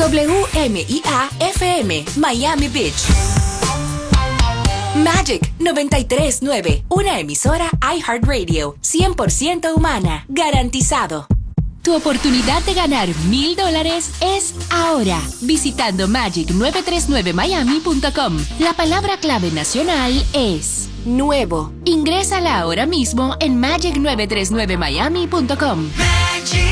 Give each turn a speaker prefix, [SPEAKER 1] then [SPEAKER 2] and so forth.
[SPEAKER 1] WMIA-FM, Miami Beach. Magic 93.9, una emisora iHeartRadio, 100% humana, garantizado. Tu oportunidad de ganar $1,000 es ahora, visitando magic939miami.com. La palabra clave nacional es nuevo. Ingrésala ahora mismo en magic939miami.com.